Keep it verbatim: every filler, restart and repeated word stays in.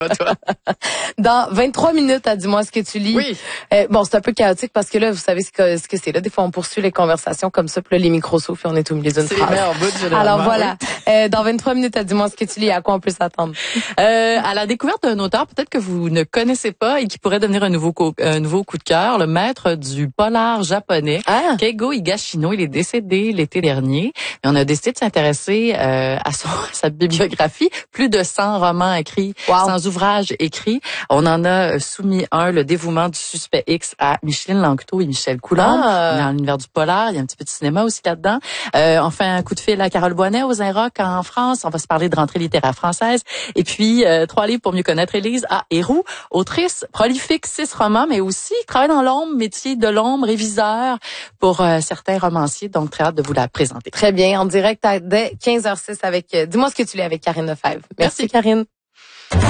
toi. Dans vingt-trois minutes, à dis-moi ce que tu lis. Oui. Euh, bon, c'est un peu chaotique parce que là, vous savez ce que, ce que c'est. Là, des fois, on poursuit les conversations comme ça, puis là, les micros s'ouvrent et on est au milieu d'une C'est phrase. les meilleurs bouts, généralement. Alors voilà. Oui. Euh, dans vingt-trois minutes, à dis-moi ce que tu lis. À quoi on peut s'attendre? Euh, à la découverte d'un auteur peut-être que vous ne connaissez pas et qui pourrait devenir un nouveau coup, un nouveau coup de cœur, le maître du polar japonais, Ah. Keigo Higashino. Il est décédé l'été dernier. Et on a décidé de s'intéresser euh, à, son, à sa bibliographie. Plus de cent romans écrits, Wow. cent ouvrages écrits. On en a soumis un, Le dévouement du suspect X, à Micheline Langto et Michel Coulombe. Ah. On est dans l'univers du polar. Il y a un petit peu de cinéma aussi là-dedans. Euh, on fait un coup de fil à Carole Boinet aux Inrock en France. On va se parler de rentrée littéraire française. Et puis, euh, trois livres pour mieux connaître Élise A. Héroux, autrice prolifique, six romans, mais aussi travaille dans l'ombre, métier de l'ombre, réviseur pour euh, certains romanciers. Donc, très hâte de vous la présenter. Très bien. En direct à, dès quinze heures zéro six avec, euh, dis-moi ce que tu lis avec Karine Lefebvre. Merci, Merci. Karine.